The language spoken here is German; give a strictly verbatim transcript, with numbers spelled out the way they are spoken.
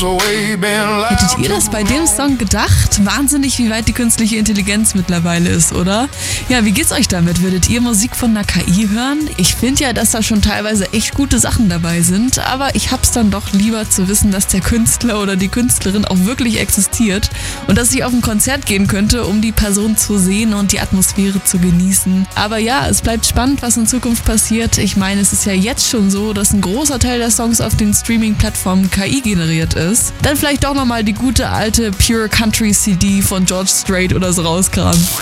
Hättet ihr das bei dem Song gedacht? Wahnsinnig, wie weit die künstliche Intelligenz mittlerweile ist, oder? Ja, wie geht's euch damit? Würdet ihr Musik von einer K I hören? Ich finde ja, dass da schon teilweise echt gute Sachen dabei sind, aber ich hab's dann doch lieber zu wissen, dass der Künstler oder die Künstlerin auch wirklich existiert und dass ich auf ein Konzert gehen könnte, um die Person zu sehen und die Atmosphäre zu genießen. Aber ja, es bleibt spannend, was in Zukunft passiert. Ich meine, es ist ja jetzt schon so, dass ein großer Teil der Songs auf den Streaming-Plattformen K I generiert ist. Dann vielleicht doch nochmal die gute alte Pure Country C D von George Strait oder so rauskramen.